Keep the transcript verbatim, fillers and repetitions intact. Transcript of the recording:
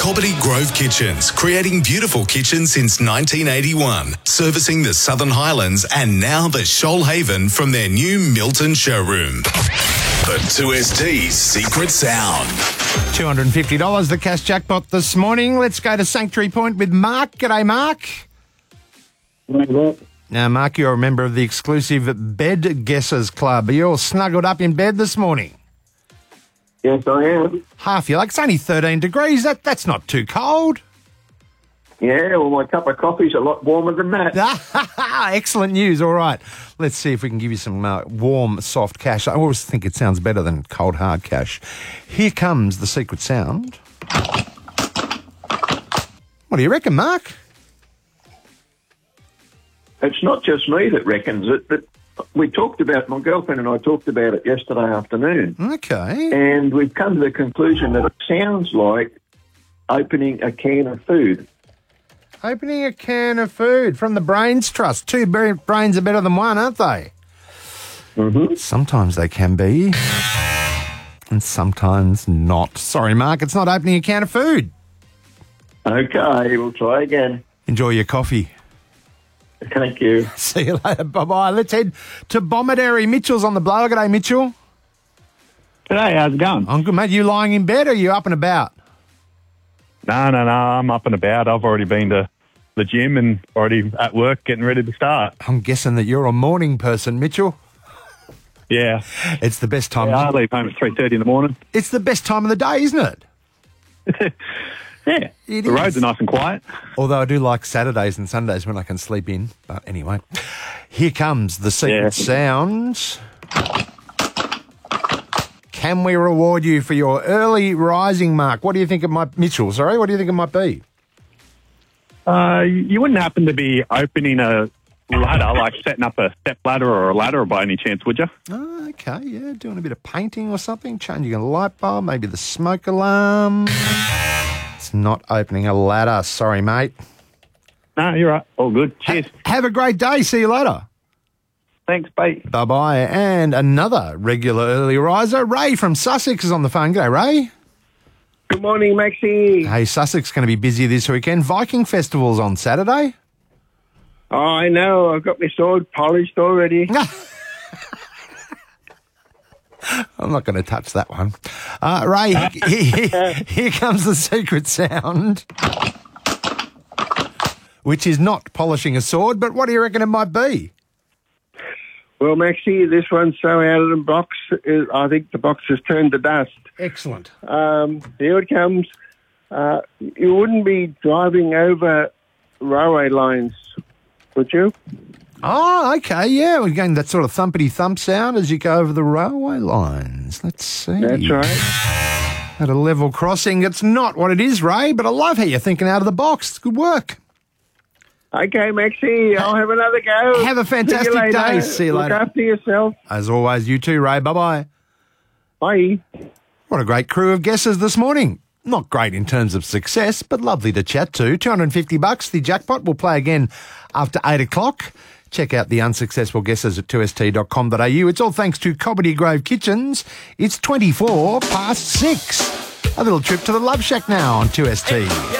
Cobbitty Grove Kitchens, creating beautiful kitchens since nineteen eighty-one, servicing the Southern Highlands and now the Shoalhaven from their new Milton showroom. The two S T's secret sound. two hundred fifty dollars the cash jackpot this morning. Let's go to Sanctuary Point with Mark. G'day, Mark. Now, Mark, you're a member of the exclusive Bed Guessers Club. Are you all snuggled up in bed this morning? Yes, I am. Half you like. It's only thirteen degrees. That That's not too cold. Yeah, well, my cup of coffee's a lot warmer than that. Excellent news. All right. Let's see if we can give you some uh, warm, soft cash. I always think it sounds better than cold, hard cash. Here comes the secret sound. What do you reckon, Mark? It's not just me that reckons it, but we talked about, my girlfriend and I talked about it yesterday afternoon. Okay. And we've come to the conclusion that it sounds like opening a can of food. Opening a can of food from the Brains Trust. Two brains are better than one, aren't they? Mm-hmm. Sometimes they can be, and sometimes not. Sorry, Mark, it's not opening a can of food. Okay, we'll try again. Enjoy your coffee. Thank you. See you later. Bye-bye. Let's head to Bomaderry. Mitchell's on the blower. G'day, Mitchell. G'day, how's it going? I'm good, mate. You lying in bed or are you up and about? No, no, no, I'm up and about. I've already been to the gym and already at work getting ready to start. I'm guessing that you're a morning person, Mitchell. Yeah. It's the best time. Yeah, I leave home at three thirty in the morning. It's the best time of the day, isn't it? Yeah. It the is. roads are nice and quiet. Although I do like Saturdays and Sundays when I can sleep in. But anyway, here comes the secret Yeah. sound. Can we reward you for your early rising, Mark? What do you think it might... Mitchell, sorry. What do you think it might be? Uh, you wouldn't happen to be opening a ladder, like setting up a step ladder or a ladder by any chance, would you? Oh, okay, yeah. Doing a bit of painting or something. Changing a light bulb. Maybe the smoke alarm. It's not opening a ladder. Sorry, mate. No, you're right. All good. Cheers. Ha- have a great day. See you later. Thanks, bye. Bye-bye. And another regular early riser, Ray from Sussex is on the phone. G'day, Ray. Good morning, Maxie. Hey, Sussex going to be busy this weekend. Viking Festival's on Saturday. Oh, I know. I've got my sword polished already. I'm not going to touch that one. Uh, Ray, here, here comes the secret sound, which is not polishing a sword, but what do you reckon it might be? Well, Maxie, this one's so out of the box, it- I think the box has turned to dust. Excellent. Um, here it comes. Uh, you wouldn't be driving over railway lines, would you? Oh, okay, yeah. We're getting that sort of thumpity-thump sound as you go over the railway lines. Let's see. That's right. At a level crossing, it's not what it is, Ray, but I love how you're thinking out of the box. It's good work. Okay, Maxie, I'll have another go. Have a fantastic See you later. day. See you Look later. after yourself. As always, you too, Ray. Bye-bye. Bye. What a great crew of guessers this morning. Not great in terms of success, but lovely to chat to. two hundred fifty bucks, the jackpot. We'll play again after eight o'clock. Check out the unsuccessful guessers at two s t dot com dot a u. It's all thanks to Cobbitty Grove Kitchens. It's twenty-four past six. A little trip to the Love Shack now on two S T.